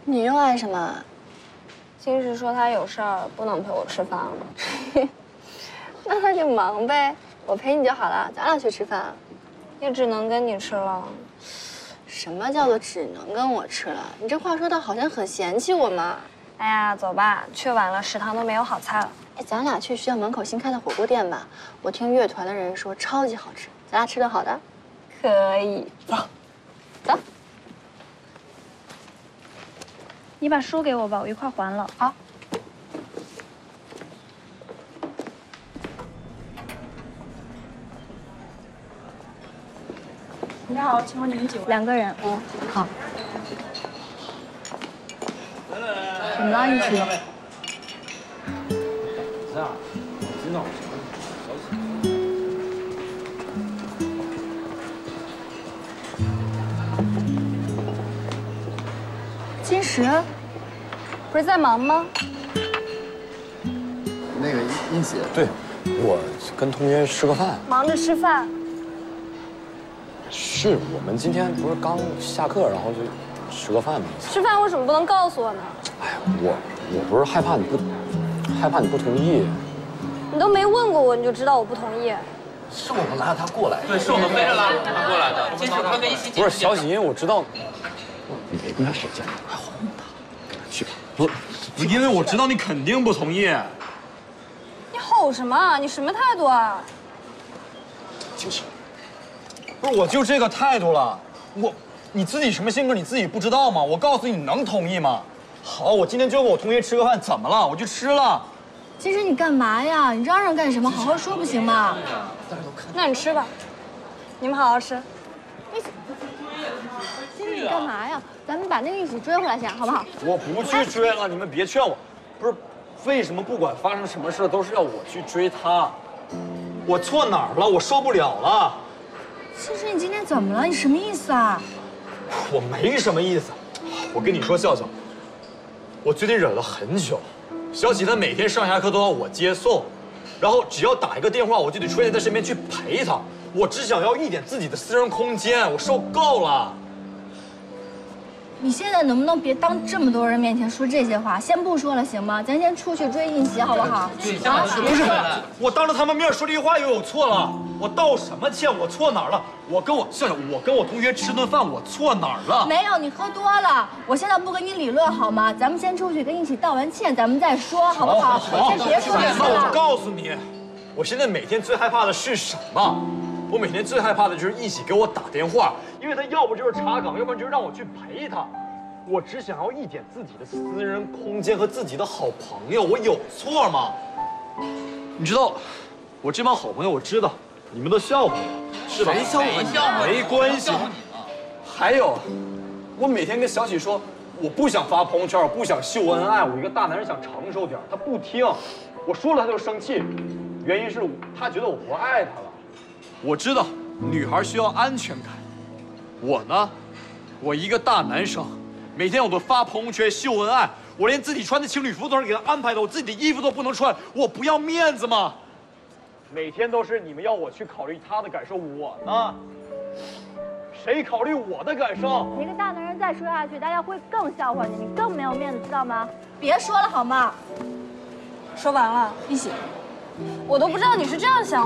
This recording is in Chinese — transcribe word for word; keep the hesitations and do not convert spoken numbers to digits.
你又爱什么？ 金石说他有事儿不能陪我吃饭了。 那他就忙呗，我陪你就好了，咱俩去吃饭。 也只能跟你吃了。 什么叫做只能跟我吃了？你这话说的好像很嫌弃我嘛。 哎呀，走吧，去晚了食堂都没有好菜了。 哎，咱俩去学校门口新开的火锅店吧，我听乐团的人说超级好吃，咱俩吃顿好的。 可以。 走，走。 你把书给我吧，我一块还了。 好。 你好，请问你们几位？两个人。嗯，好。怎么了，一起？ 这样，今早金石， 不是在忙吗？ 那个一姐，对，我跟同学吃个饭。 忙着吃饭。 是我们今天不是刚下课，然后就吃个饭吗？ 吃饭为什么不能告诉我呢？ 哎呀，我我不是害怕你不害怕你不同意。 你都没问过我，你就知道我不同意。 是我们拉他过来的。 对，是我们背着拉他过来的。金石他跟一起。 不是小喜，因为我知道你没跟他吵架，还哄他，跟他去吧。不， 不，因为我知道你肯定不同意。 你吼什么？你什么态度啊？ 金石， 不是，我就这个态度了。我，你自己什么性格你自己不知道吗？我告诉你，你能同意吗？好，我今天就跟我同学吃个饭，怎么了？我就吃了。 金石，你干嘛呀？你嚷嚷干什么？好好说不行吗？ 那你吃吧，你们好好吃。 金石，你干嘛呀？咱们把那个一起追回来先，好不好？ 我不去追了，你们别劝我。不是，为什么不管发生什么事都是要我去追他？我错哪儿了？我受不了了。 金石，你今天怎么了？你什么意思啊？ 我没什么意思。我跟你说，笑笑，我最近忍了很久。小喜她每天上下课都要我接送，然后只要打一个电话，我就得出现在她身边去陪她。我只想要一点自己的私人空间，我受够了。 你现在能不能别当这么多人面前说这些话？先不说了，行吗？咱先出去追应喜，好不好？啊， 不是，我当着他们面说这句话又有错了。我道什么歉？我错哪儿了？我跟我笑笑，我跟我同学吃顿饭，我错哪儿了？ 没有，你喝多了。我现在不跟你理论好吗？咱们先出去跟一起道完歉，咱们再说，好不好？ 好， 先别说这些那我了。 告诉你，我现在每天最害怕的是什么？我每天最害怕的就是一起给我打电话，因为他要不就是查岗，要不然就是让我去陪他。我只想要一点自己的私人空间和自己的好朋友，我有错吗？你知道，我这帮好朋友，我知道你们都笑话我，是吧？ 谁笑话你？ 没关系。还有，我每天跟小喜说，我不想发朋友圈，我不想秀恩爱，我一个大男人想成熟点，他不听，我说了他就生气，原因是他觉得我不爱他了。我知道，女孩需要安全感，我呢，我一个大男生。每天我都发朋友圈秀恩爱，我连自己穿的情侣服都是给他安排的，我自己的衣服都不能穿，我不要面子吗？每天都是你们要我去考虑他的感受，我呢，谁考虑我的感受？ 你一个大男人再说下去，大家会更笑话你，你更没有面子，知道吗？别说了好吗？ 说完了， 一起。 我都不知道你是这样想。